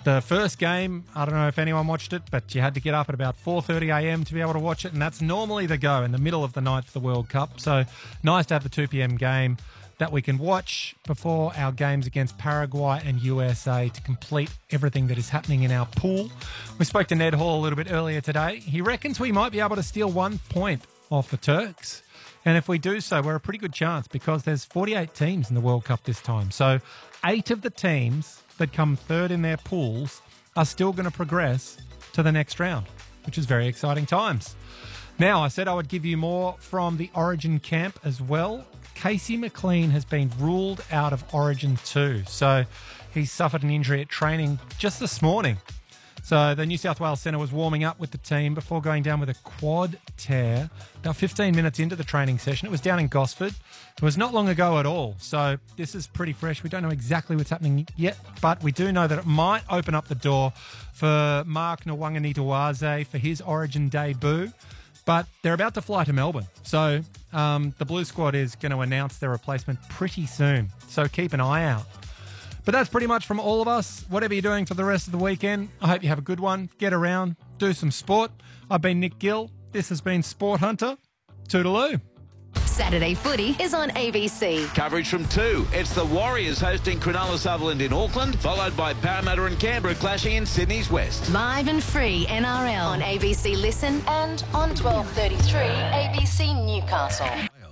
The first game, I don't know if anyone watched it, but you had to get up at about 4:30am to be able to watch it, and that's normally the go in the middle of the night for the World Cup. So nice to have the 2pm game that we can watch before our games against Paraguay and USA to complete everything that is happening in our pool. We spoke to Ned Hall a little bit earlier today. He reckons we might be able to steal 1 point off the Turks. And if we do so, we're a pretty good chance because there's 48 teams in the World Cup this time. So 8 of the teams that come third in their pools are still going to progress to the next round, which is very exciting times. Now, I said I would give you more from the Origin camp as well. Casey McLean has been ruled out of Origin 2. So he suffered an injury at training just this morning. So the New South Wales centre was warming up with the team before going down with a quad tear about 15 minutes into the training session. It was down in Gosford. It was not long ago at all. So this is pretty fresh. We don't know exactly what's happening yet, but we do know that it might open up the door for Mark Nwanganitawaze for his Origin debut. But they're about to fly to Melbourne. So the Blue Squad is going to announce their replacement pretty soon. So keep an eye out. But that's pretty much from all of us. Whatever you're doing for the rest of the weekend, I hope you have a good one. Get around, do some sport. I've been Nick Gill. This has been Sport Hunter. Toodaloo. Saturday footy is on ABC. Coverage from 2. It's the Warriors hosting Cronulla Sutherland in Auckland, followed by Parramatta and Canberra clashing in Sydney's West. Live and free NRL on ABC Listen and on 1233 ABC Newcastle.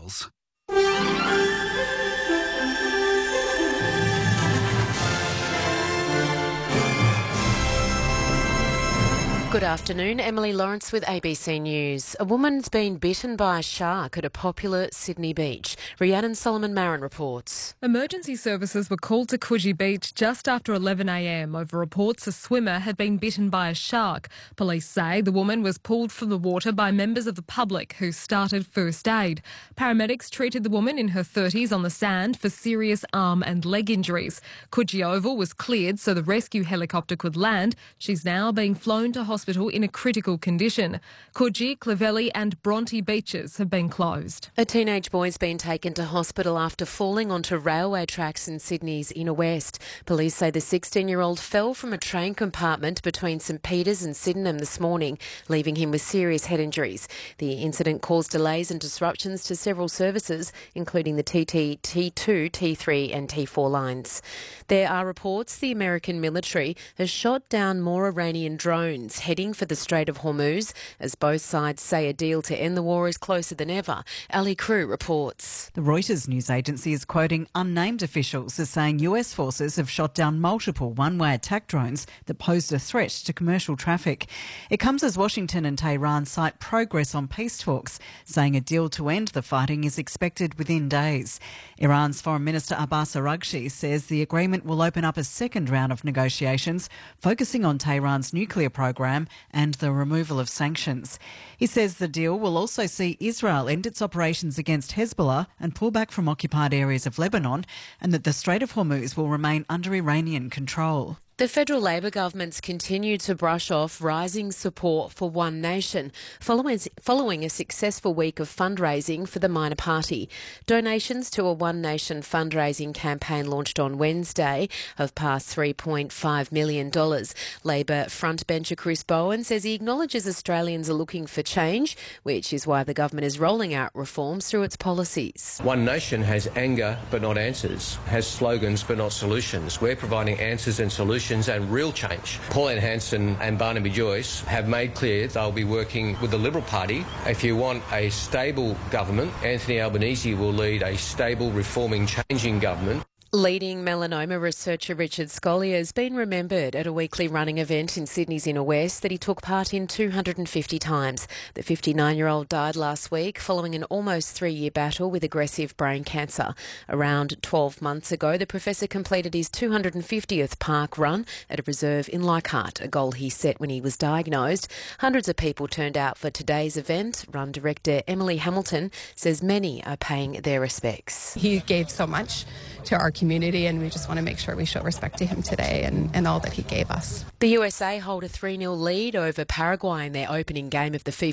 Good afternoon, Emily Lawrence with ABC News. A woman's been bitten by a shark at a popular Sydney beach. Rhiannon Solomon-Marin reports. Emergency services were called to Coogee Beach just after 11am over reports a swimmer had been bitten by a shark. Police say the woman was pulled from the water by members of the public who started first aid. Paramedics treated the woman in her 30s on the sand for serious arm and leg injuries. Coogee Oval was cleared so the rescue helicopter could land. She's now being flown to hospital in a critical condition. Coogee, Clovelly and Bronte beaches have been closed. A teenage boy's been taken to hospital after falling onto railway tracks in Sydney's inner west. Police say the 16-year-old fell from a train compartment between St Peters and Sydenham this morning, leaving him with serious head injuries. The incident caused delays and disruptions to several services, including the TT, T2, T3 and T4 lines. There are reports the American military has shot down more Iranian drones heading for the Strait of Hormuz, as both sides say a deal to end the war is closer than ever. Ali Crew reports. The Reuters news agency is quoting unnamed officials as saying US forces have shot down multiple one-way attack drones that posed a threat to commercial traffic. It comes as Washington and Tehran cite progress on peace talks, saying a deal to end the fighting is expected within days. Iran's Foreign Minister Abbas Araghchi says the agreement will open up a second round of negotiations, focusing on Tehran's nuclear program and the removal of sanctions. He says the deal will also see Israel end its operations against Hezbollah and pull back from occupied areas of Lebanon, and that the Strait of Hormuz will remain under Iranian control. The federal Labor government's continued to brush off rising support for One Nation following a successful week of fundraising for the minor party. Donations to a One Nation fundraising campaign launched on Wednesday have passed $3.5 million. Labor frontbencher Chris Bowen says he acknowledges Australians are looking for change, which is why the government is rolling out reforms through its policies. One Nation has anger but not answers, has slogans but not solutions. We're providing answers and solutions and real change. Pauline Hanson and Barnaby Joyce have made clear they'll be working with the Liberal Party. If you want a stable government, Anthony Albanese will lead a stable, reforming, changing government. Leading melanoma researcher Richard Scolyer has been remembered at a weekly running event in Sydney's inner west that he took part in 250 times. The 59-year-old died last week following an almost 3-year battle with aggressive brain cancer. Around 12 months ago, the professor completed his 250th park run at a reserve in Leichhardt, a goal he set when he was diagnosed. Hundreds of people turned out for today's event. Run director Emily Hamilton says many are paying their respects. He gave so much to our community, and we just want to make sure we show respect to him today and all that he gave us. The USA hold a 3-0 lead over Paraguay in their opening game of the FIFA